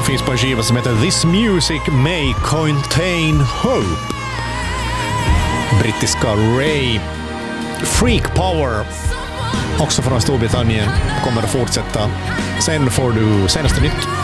finns på en skiva som heter This Music May Contain Hope. Brittiska Ray. Freak Power, också från Storbritannien, kommer att fortsätta. Sen får du senaste nytt.